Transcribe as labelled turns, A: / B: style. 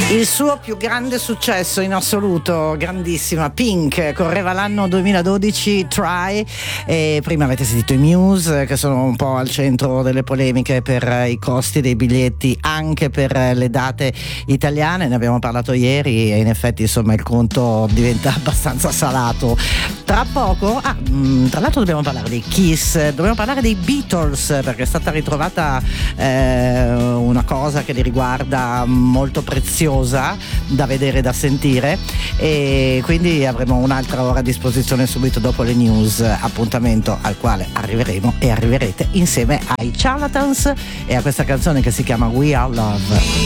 A: Il suo più grande successo in assoluto, grandissima, Pink, correva l'anno 2012, Try, e prima avete sentito i Muse che sono un po' al centro delle polemiche per i costi dei biglietti anche per le date italiane, ne abbiamo parlato ieri e in effetti insomma il conto diventa abbastanza salato. Tra poco, tra l'altro dobbiamo parlare dei Kiss, dobbiamo parlare dei Beatles perché è stata ritrovata una cosa che li riguarda molto preziosa da vedere e da sentire, e quindi avremo un'altra ora a disposizione subito dopo le news, appuntamento al quale arriveremo e arriverete insieme ai Charlatans e a questa canzone che si chiama We Are Love.